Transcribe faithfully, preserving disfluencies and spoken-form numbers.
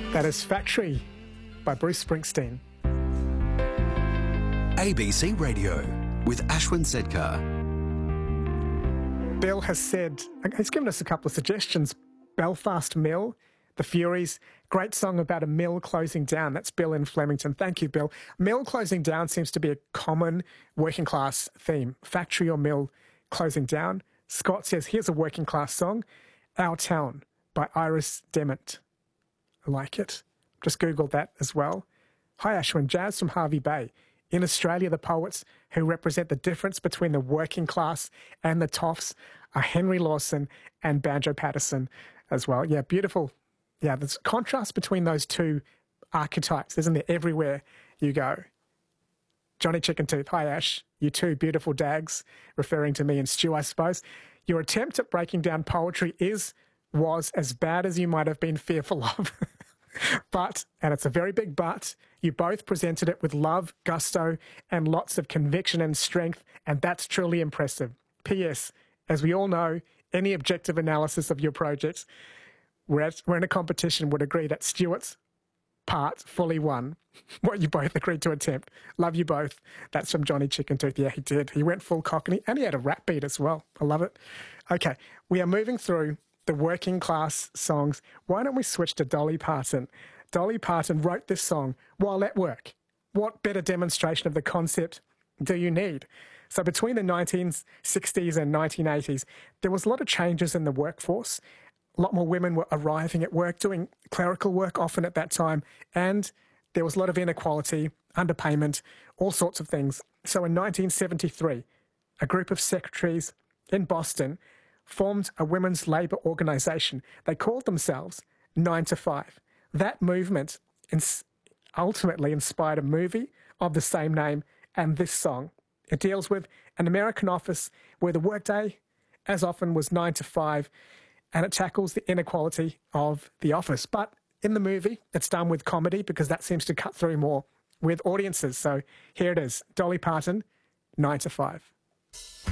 That is Factory by Bruce Springsteen. A B C Radio with Ashwin Sedkar. Bill has said, he's given us a couple of suggestions. Belfast Mill, The Furies, great song about a mill closing down. That's Bill in Flemington. Thank you, Bill. Mill closing down seems to be a common working class theme. Factory or mill closing down. Scott says, here's a working class song, Our Town by Iris Dement. I like it. Just Googled that as well. Hi, Ashwin. Jazz from Harvey Bay. In Australia, the poets who represent the difference between the working class and the toffs are Henry Lawson and Banjo Patterson as well. Yeah, beautiful. Yeah, there's contrast between those two archetypes, isn't there, everywhere you go. Johnny Chicken Tooth, hi Ash, you two beautiful dags, referring to me and Stu, I suppose. Your attempt at breaking down poetry is, was as bad as you might have been fearful of. But, and it's a very big but, you both presented it with love, gusto, and lots of conviction and strength, and that's truly impressive. P S. As we all know, any objective analysis of your projects, we're, at, we're in a competition, would agree that Stuart's part fully won what you both agreed to attempt. Love you both. That's from Johnny Chicken Tooth. Yeah, he did. He went full cockney, and he had a rap beat as well. I love it. Okay, we are moving through the working class songs. Why don't we switch to Dolly Parton? Dolly Parton wrote this song while at work. What better demonstration of the concept do you need? So between the nineteen sixties and nineteen eighties, there was a lot of changes in the workforce. A lot more women were arriving at work, doing clerical work often at that time, and there was a lot of inequality, underpayment, all sorts of things. So in nineteen seventy-three, a group of secretaries in Boston formed a women's labour organisation. They called themselves Nine to Five. That movement ins- ultimately inspired a movie of the same name and this song. It deals with an American office where the workday, as often, was nine to five, and it tackles the inequality of the office. But in the movie, it's done with comedy because that seems to cut through more with audiences. So here it is, Dolly Parton, Nine to Five.